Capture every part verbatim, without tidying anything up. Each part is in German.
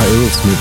Aerosmith.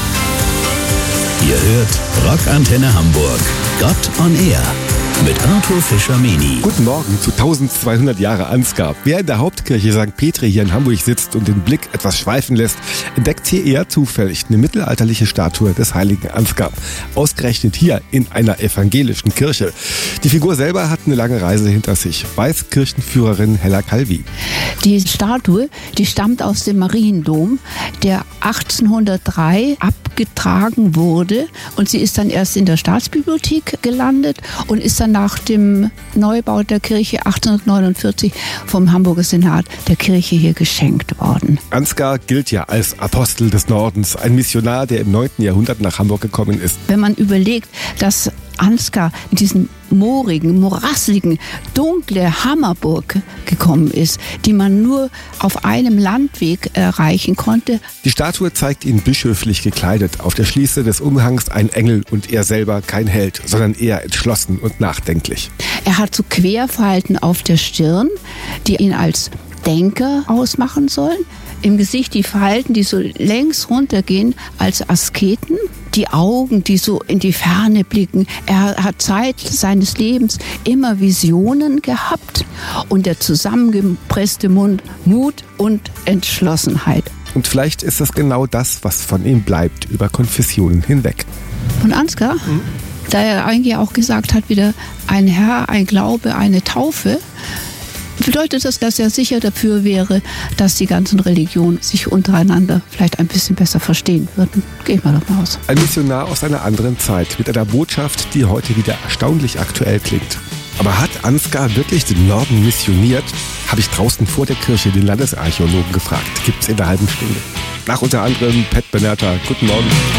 Ihr hört Rockantenne Hamburg. Gott on Air mit Arthur Fischer-Meni. Guten Morgen zu zwölfhundert Jahre Ansgar. Wer in der Hauptkirche Sankt Petri hier in Hamburg sitzt und den Blick etwas schweifen lässt, entdeckt hier eher zufällig eine mittelalterliche Statue des heiligen Ansgar. Ausgerechnet hier in einer evangelischen Kirche. Die Figur selber hat eine lange Reise hinter sich, weiß Kirchenführerin Hella Calvi. Die Statue, die stammt aus dem Mariendom, der achtzehnhundertdrei abgetragen wurde, und sie ist dann erst in der Staatsbibliothek gelandet und ist dann nach dem Neubau der Kirche achtzehnhundertneunundvierzig vom Hamburger Senat der Kirche hier geschenkt worden. Ansgar gilt ja als Apostel des Nordens, ein Missionar, der im neunten Jahrhundert nach Hamburg gekommen ist. Wenn man überlegt, dass Ansgar in diesen moorigen, morassigen, dunkle Hammerburg gekommen ist, die man nur auf einem Landweg erreichen konnte. Die Statue zeigt ihn bischöflich gekleidet, auf der Schließe des Umhangs ein Engel und er selber kein Held, sondern eher entschlossen und nachdenklich. Er hat so Querfalten auf der Stirn, die ihn als Denker ausmachen sollen. Im Gesicht die Falten, die so längs runtergehen als Asketen. Die Augen, die so in die Ferne blicken. Er hat Zeit seines Lebens immer Visionen gehabt. Und der zusammengepresste Mund, Mut und Entschlossenheit. Und vielleicht ist das genau das, was von ihm bleibt, über Konfessionen hinweg. Von Ansgar? Mhm. Da er eigentlich auch gesagt hat, wieder ein Herr, ein Glaube, eine Taufe, bedeutet das, dass er sicher dafür wäre, dass die ganzen Religionen sich untereinander vielleicht ein bisschen besser verstehen würden. Gehe ich mal davon aus. Ein Missionar aus einer anderen Zeit mit einer Botschaft, die heute wieder erstaunlich aktuell klingt. Aber hat Ansgar wirklich den Norden missioniert? Habe ich draußen vor der Kirche den Landesarchäologen gefragt. Gibt's in der halben Stunde. Nach unter anderem Pat Benerta. Guten Morgen.